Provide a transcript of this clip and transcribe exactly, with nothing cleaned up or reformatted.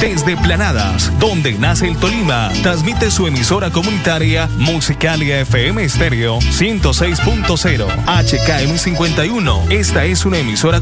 Desde Planadas, donde nace el Tolima, transmite su emisora comunitaria Musicalia F M Estéreo ciento seis punto cero H K M cincuenta y uno. Esta es una emisora